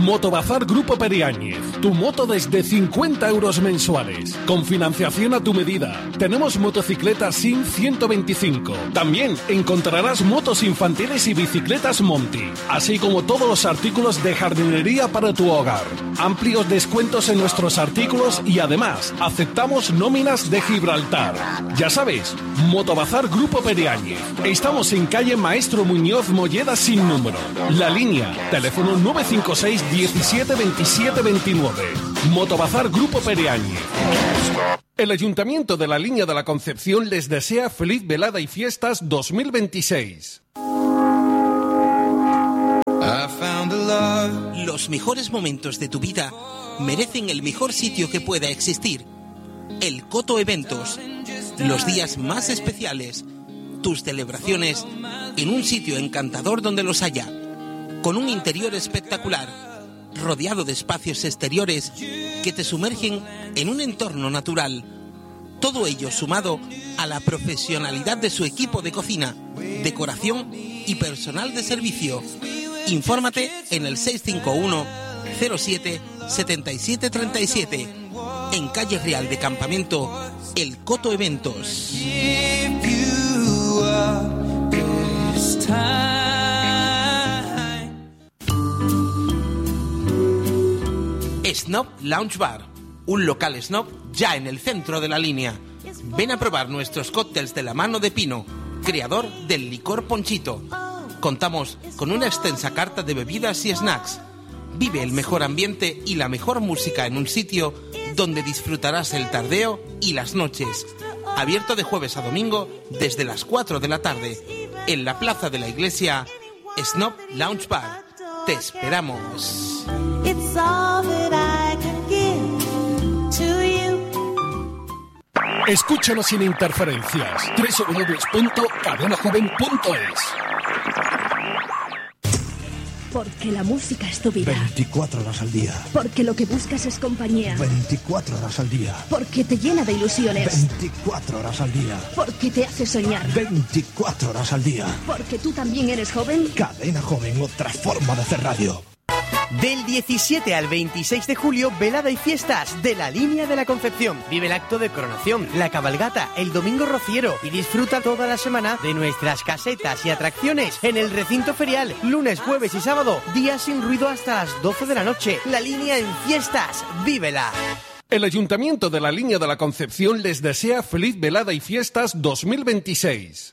Motobazar Grupo Periáñez. Tu moto desde 50 euros mensuales. Con financiación a tu medida. Tenemos motocicletas SIN 125. También encontrarás motos infantiles y bicicletas Monty. Así como todos los artículos de jardinería para tu hogar. Amplios descuentos en nuestros artículos y además aceptamos nóminas de Gibraltar. Ya sabes, Motobazar Grupo Periáñez. Estamos en calle Maestro Muñoz Molleda sin número. La línea, teléfono 956 17 27 29. Motobazar Grupo Periáñez. El Ayuntamiento de la Línea de la Concepción les desea feliz velada y fiestas 2026. Los mejores momentos de tu vida merecen el mejor sitio que pueda existir. El Coto Eventos. Los días más especiales. Tus celebraciones en un sitio encantador donde los haya. Con un interior espectacular, rodeado de espacios exteriores que te sumergen en un entorno natural. Todo ello sumado a la profesionalidad de su equipo de cocina, decoración y personal de servicio. Infórmate en el 651 07 77 37. En calle Real de Campamento, El Coto Eventos. Snob Lounge Bar, un local snob ya en el centro de la Línea. Ven a probar nuestros cócteles de la mano de Pino, creador del licor Ponchito. Contamos con una extensa carta de bebidas y snacks. Vive el mejor ambiente y la mejor música en un sitio donde disfrutarás el tardeo y las noches. Abierto de jueves a domingo desde las 4 de la tarde. En la plaza de la iglesia, Snob Lounge Bar. Te esperamos. Escúchanos sin interferencias. www.cadenajoven.es. Porque la música es tu vida. 24 horas al día. Porque lo que buscas es compañía. 24 horas al día. Porque te llena de ilusiones. 24 horas al día. Porque te hace soñar. 24 horas al día. Porque tú también eres joven. Cadena Joven, otra forma de hacer radio. Del 17 al 26 de julio, velada y fiestas de la Línea de la Concepción. Vive el acto de coronación, la cabalgata, el domingo rociero y disfruta toda la semana de nuestras casetas y atracciones en el recinto ferial. Lunes, jueves y sábado, días sin ruido hasta las 12 de la noche. La Línea en fiestas, vívela. El Ayuntamiento de la Línea de la Concepción les desea feliz velada y fiestas 2026.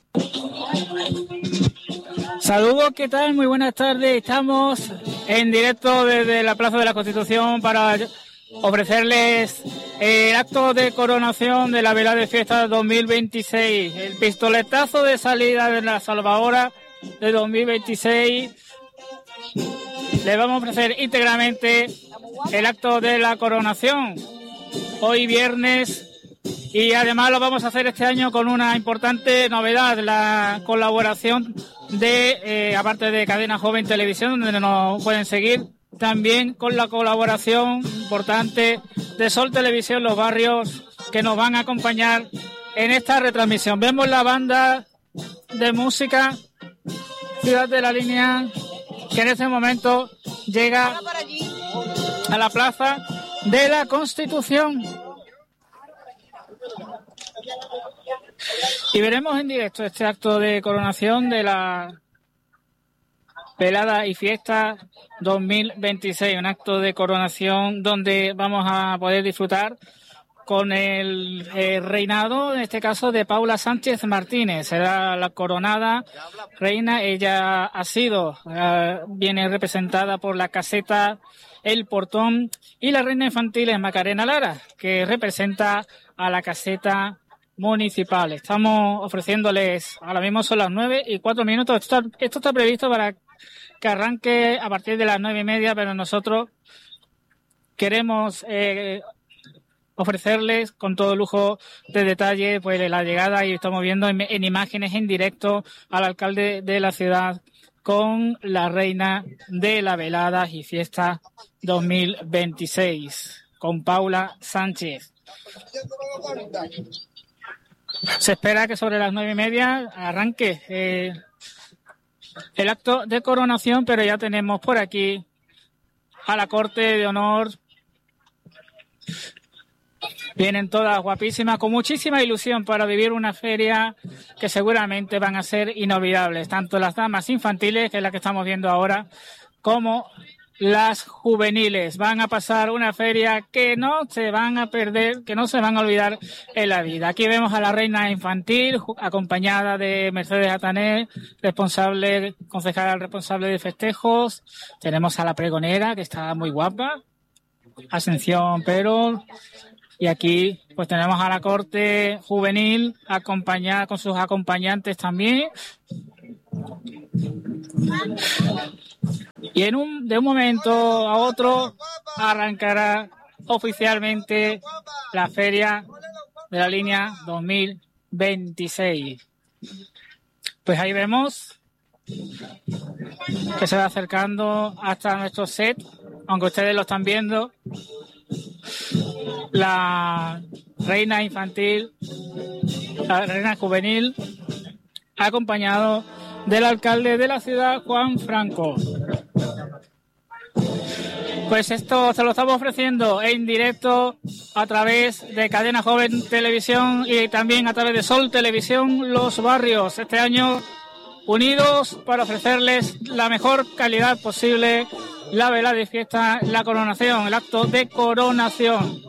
Saludos, ¿qué tal? Muy buenas tardes. Estamos en directo desde la Plaza de la Constitución para ofrecerles el acto de coronación de la velada de fiestas 2026. El pistoletazo de salida de la salvahora de 2026. Les vamos a ofrecer íntegramente el acto de la coronación. Hoy viernes. Y además lo vamos a hacer este año con una importante novedad, la colaboración de, aparte de Cadena Joven Televisión, donde nos pueden seguir, también con la colaboración importante de Sol Televisión, Los Barrios, que nos van a acompañar en esta retransmisión. Vemos la banda de música Ciudad de la Línea, que en este momento llega a la Plaza de la Constitución. Y veremos en directo este acto de coronación de la velada y fiesta 2026, un acto de coronación donde vamos a poder disfrutar con el reinado, en este caso, de Paula Sánchez Martínez. Será la coronada reina. Ella ha sido, viene representada por la caseta El Portón, y la reina infantil es Macarena Lara, que representa a la caseta municipal. Estamos ofreciéndoles, ahora mismo son las 9:04. Esto está previsto para que arranque a partir de las 9:30, pero nosotros queremos ofrecerles con todo lujo de detalle pues la llegada, y estamos viendo en imágenes en directo al alcalde de la ciudad con la reina de la velada y fiesta 2026, con Paula Sánchez. Se espera que sobre las 9:30 arranque el acto de coronación, pero ya tenemos por aquí a la corte de honor. Vienen todas guapísimas, con muchísima ilusión para vivir una feria que seguramente van a ser inolvidables, tanto las damas infantiles, que es la que estamos viendo ahora, como las juveniles. Van a pasar una feria que no se van a perder, que no se van a olvidar en la vida. Aquí vemos a la reina infantil, acompañada de Mercedes Atané, concejal responsable de festejos. Tenemos a la pregonera, que está muy guapa, Ascensión Pero. Y aquí pues tenemos a la corte juvenil acompañada con sus acompañantes también. Y de un momento a otro arrancará oficialmente la feria de la línea 2026. Pues ahí vemos que se va acercando hasta nuestro set, aunque ustedes lo están viendo. La reina infantil, la reina juvenil, acompañado del alcalde de la ciudad, Juan Franco. Pues esto se lo estamos ofreciendo en directo a través de Cadena Joven Televisión y también a través de Sol Televisión Los Barrios. Este año unidos para ofrecerles la mejor calidad posible, la velada de fiesta, la coronación, el acto de coronación.